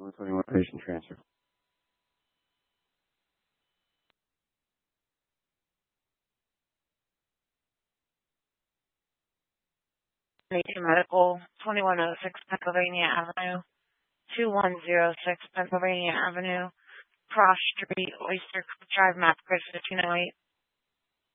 121 patient transfer. Medical, 2106 Pennsylvania Avenue, 2106 Pennsylvania Avenue, Cross Street, Oyster Drive, Map Grid 1508.